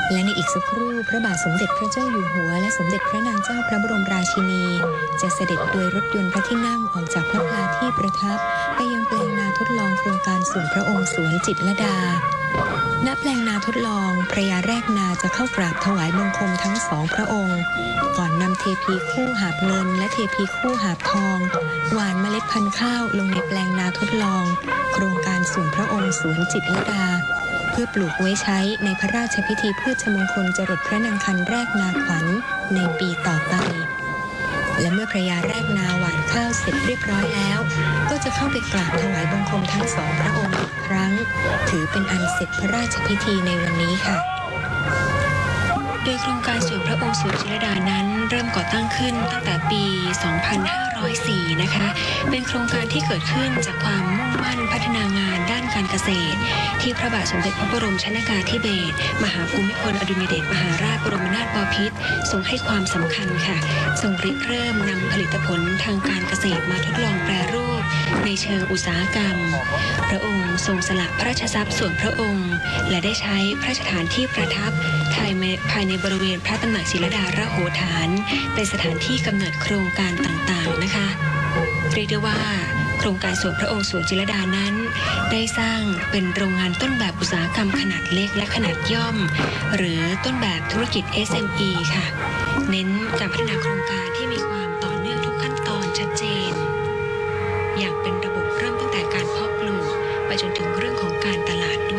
และในอีกสักครู่พระบาทสมเด็จพระเจ้าอยู่หัวและสมเด็จพระนางเจ้าพระบรมราชินีจะเสด็จโดยรถยนต์พระที่นั่งออกจากพระพลาที่ประทับไปยังแปลงนาทดลองโครงการส่วนพระองค์สวนจิตรลดาณแปลงนาทดลองพระยาแรกนาจะเข้ากราบถวายบังคมทั้งสองพระองค์ก่อนนำเทพีคู่หาบเงินและเทพีคู่หาบทองหว่านเมล็ดพันธุ์ข้าวลงในแปลงนาทดลองโครงการส่วนพระองค์สวนจิตรลดาเพื่อปลูกไว้ใช้ในพระราชพิธีพืชมงคลจรดพระนางคันแรกนาขวัญในปีต่อไปและเมื่อพระยาแรกนาหว่านข้าวเสร็จเรียบร้อยแล้วก็จะเข้าไปกราบถวายบังคมทั้งสองพระองค์อีกครั้งถือเป็นอันเสร็จพระราชพิธีในวันนี้ค่ะโดยโครงการส่วนพระองค์สวนจิตรลดานั้นเริ่มก่อตั้งขึ้นตั้งแต่ปี 2504 นะคะเป็นโครงการที่เกิดขึ้นจากความมุ่งมั่นพัฒนางานด้านการเกษตรที่พระบาทสมเด็จพระบรมชนกาธิเบศรมหาภูมิพลอดุลยเดชมหาราชบรมนาถบพิตรทรงให้ความสำคัญค่ะทรงริเริ่มนำผลิตผลทางการเกษตรมาทดลองแปรรูปในเชิงอุตสาหกรรมพระองค์ทรงสละพระราชทรัพย์ส่วนพระองค์และได้ใช้พระราชฐานที่ประทับภายในบริเวณพระตำหนักจิตรลดาระโหฐานเป็นสถานที่กำเนิดโครงการต่างๆนะคะเรียกได้ว่าโครงการส่วนพระองค์สวนจิตรลดานั้นได้สร้างเป็นโรงงานต้นแบบอุตสาหกรรมขนาดเล็กและขนาดย่อมหรือต้นแบบธุรกิจ SME ค่ะเน้นการพัฒนาโครงการที่มีความต่อเนื่องทุกขั้นตอนชัดเจนอย่างเป็นระบบเริ่มตั้งแต่การเพาะปลูกไปจนถึงเรื่องของการตลาดด้วย